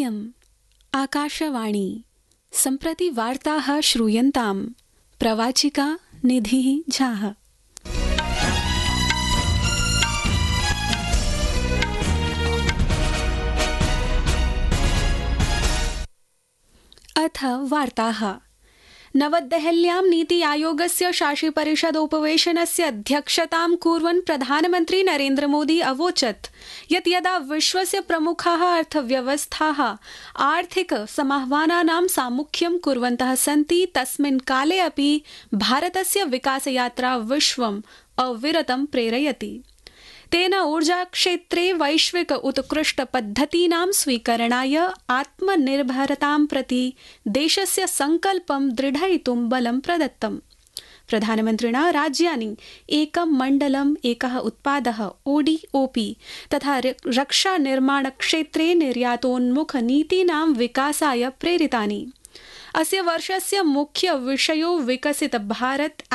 इयम् आकाशवाणी सम्प्रति वार्ताः श्रूयन्ताम् प्रवाचिका निधिः झाः। अथ वार्ताः। नवदेहल्यां नीति आयोगस्य शासिपरिषदोपवेशनस्य अध्यक्षतां कुर्वन् प्रधानमन्त्री नरेन्द्र मोदी अवोचत् यत् यदा विश्वस्य प्रमुखाः अर्थव्यवस्थाः आर्थिक समाह्वानानां सामुख्यं कुर्वन्तः सन्ति तस्मिन् काले अपि भारतस्य विकासयात्रा विश्वम् अविरतं प्रेरयति। तेन ऊर्जाक्षेत्रे वैश्विक उत्कृष्टपद्धतीनां स्वीकरणाय आत्मनिर्भरतां प्रति देशस्य सङ्कल्पं दृढयितुं बलं प्रदत्तम्। प्रधानमन्त्रिणा राज्यानि एकं मण्डलम् एकः उत्पादः ODOP तथा रक्षानिर्माणक्षेत्रे निर्यातोन्मुखनीतीनां विकासाय प्रेरितानि। अस्य वर्षस्य मुख्यविषयो विकसित भारत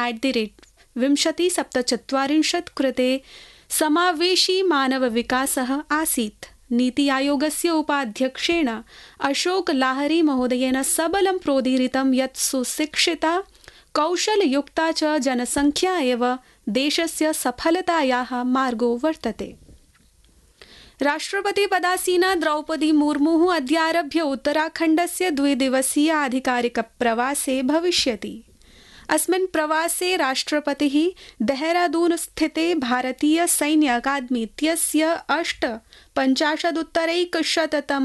@2047 कृते समावेशी मानव विकासः आसीत्। नीति आयोगस्य उपाध्यक्षेण अशोक लाहरी महोदयेन सबलं प्रोदीरितं यत् सुशिक्षिता कौशलयुक्ता च जनसङ्ख्या एव देशस्य सफलतायाः मार्गो वर्तते। राष्ट्रपतिपदासीना द्रौपदी मुर्मुः अद्यारभ्य उत्तराखण्डस्य 2 दिवसीय आधिकारिक प्रवासे भविष्यति। अस्मिन् प्रवासे राष्ट्रपतिः देहरादून स्थिते भारतीय सैन्य अकादमी इत्यस्य 850 उत्तरैकशततम